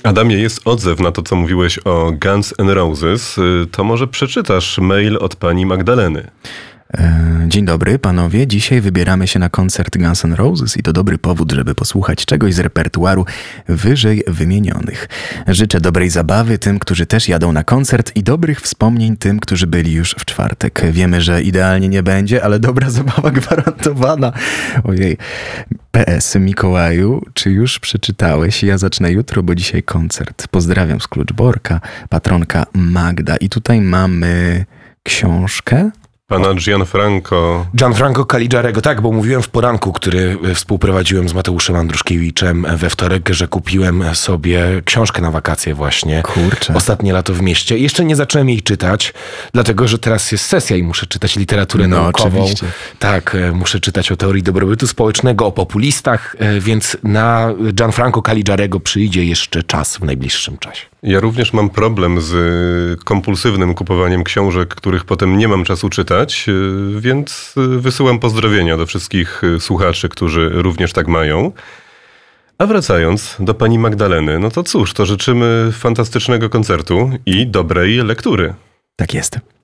Adamie, jest odzew na to, co mówiłeś o Guns N' Roses. To może przeczytasz mail od pani Magdaleny. Dzień dobry, panowie. Dzisiaj wybieramy się na koncert Guns N' Roses i to dobry powód, żeby posłuchać czegoś z repertuaru wyżej wymienionych. Życzę dobrej zabawy tym, którzy też jadą na koncert i dobrych wspomnień tym, którzy byli już w czwartek. Wiemy, że idealnie nie będzie, ale dobra zabawa gwarantowana. Ojej. PS. Mikołaju, czy już przeczytałeś? Ja zacznę jutro, bo dzisiaj koncert. Pozdrawiam z Kluczborka, patronka Magda. I tutaj mamy książkę. Pana Gianfranco Caligiarego, tak, bo mówiłem w poranku, który współprowadziłem z Mateuszem Andruszkiewiczem we wtorek, że kupiłem sobie książkę na wakacje właśnie. Kurczę. Ostatnie lato w mieście. Jeszcze nie zacząłem jej czytać, dlatego że teraz jest sesja i muszę czytać literaturę naukową. Oczywiście. Tak, muszę czytać o teorii dobrobytu społecznego, o populistach, więc na Gianfranco Caligiarego przyjdzie jeszcze czas w najbliższym czasie. Ja również mam problem z kompulsywnym kupowaniem książek, których potem nie mam czasu czytać, więc wysyłam pozdrowienia do wszystkich słuchaczy, którzy również tak mają. A wracając do pani Magdaleny, no to cóż, to życzymy fantastycznego koncertu i dobrej lektury. Tak jest.